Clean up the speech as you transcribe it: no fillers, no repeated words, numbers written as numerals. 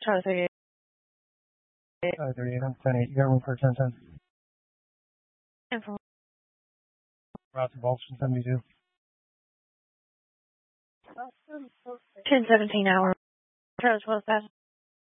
Charlie 38. Charlie 38, I'm 10-8. You got room for 10-10. And from Route to Boston 72. 10-17 hour. Charlie 12 fast.